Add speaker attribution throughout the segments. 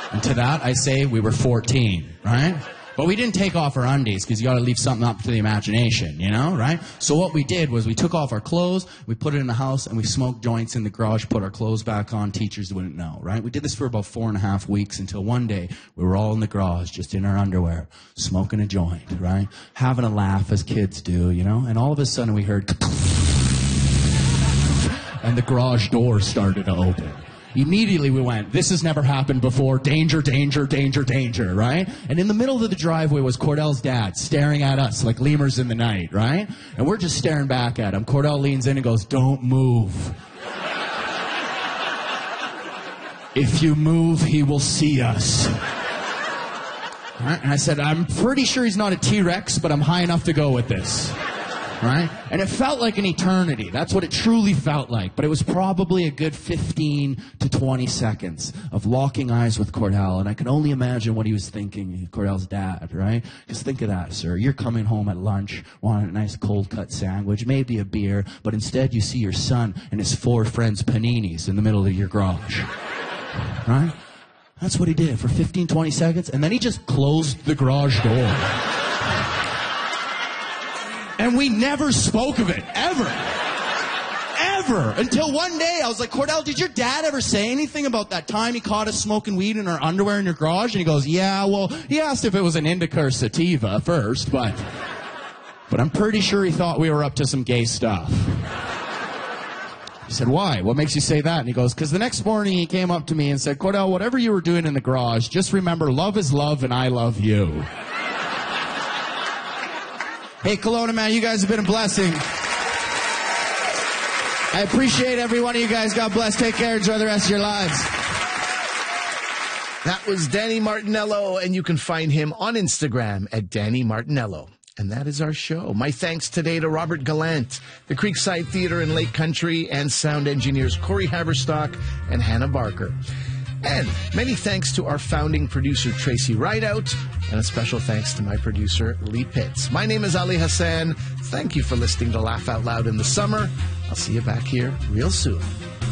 Speaker 1: And to that, I say we were 14, right? But we didn't take off our undies because you got to leave something up to the imagination, you know, right? So what we did was we took off our clothes, we put it in the house, and we smoked joints in the garage, put our clothes back on. Teachers wouldn't know, right? We did this for about 4.5 weeks until one day we were all in the garage, just in our underwear, smoking a joint, right? Having a laugh as kids do, you know? And all of a sudden we heard and the garage door started to open. Immediately we went, this has never happened before, danger, danger, danger, danger, right? And in the middle of the driveway was Cordell's dad staring at us like lemurs in the night, right? And we're just staring back at him. Cordell leans in and goes, don't move. If you move, he will see us. Right? And I said, I'm pretty sure he's not a T-Rex, but I'm high enough to go with this. Right? And it felt like an eternity. That's what it truly felt like. But it was probably a good 15 to 20 seconds of locking eyes with Cordell. And I can only imagine what he was thinking, Cordell's dad, right? Because think of that, sir. You're coming home at lunch, wanting a nice cold-cut sandwich, maybe a beer, but instead you see your son and his 4 friends' paninis in the middle of your garage. Right? That's what he did for 15, 20 seconds. And then he just closed the garage door. And we never spoke of it, ever. Ever. Until one day, I was like, Cordell, did your dad ever say anything about that time he caught us smoking weed in our underwear in your garage? And he goes, yeah, well, he asked if it was an indica or sativa first, but I'm pretty sure he thought we were up to some gay stuff. I said, why? What makes you say that? And he goes, because the next morning he came up to me and said, Cordell, whatever you were doing in the garage, just remember love is love and I love you. Hey, Kelowna, man, you guys have been a blessing. I appreciate every one of you guys. God bless. Take care. Enjoy the rest of your lives.
Speaker 2: That was Danny Martinello, and you can find him on Instagram at Danny Martinello. And that is our show. My thanks today to Robert Gallant, the Creekside Theatre in Lake Country, and sound engineers Corey Haverstock and Hannah Barker. And many thanks to our founding producer, Tracy Rideout, and a special thanks to my producer, Lee Pitts. My name is Ali Hassan. Thank you for listening to Laugh Out Loud in the summer. I'll see you back here real soon.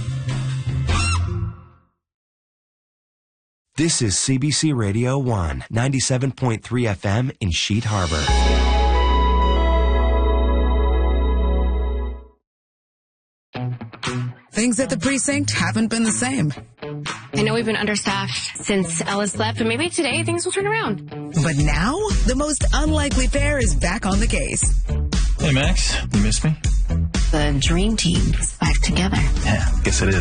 Speaker 3: This is CBC Radio 1, 97.3 FM in Sheet Harbor.
Speaker 4: Things at the precinct haven't been the same.
Speaker 5: I know we've been understaffed since Ellis left, but maybe today things will turn around.
Speaker 4: But now, the most unlikely pair is back on the case.
Speaker 6: Hey, Max, you miss me?
Speaker 5: The dream team is back together.
Speaker 6: Yeah, guess it is.